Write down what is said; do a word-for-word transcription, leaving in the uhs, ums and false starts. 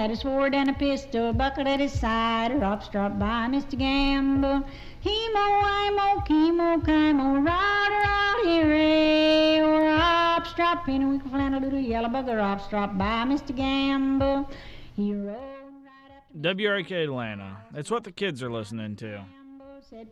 had a sword and a pistol buckled at his side. A rop dropped by Mister Gamble. He-mo, I-mo, chemo, chimo, rod, rod, hooray. Or rop drop in a winkle flannel little yellow bugger. Rop dropped by Mister Gamble. He rode right up to W R K Atlanta. That's what the kids are listening to.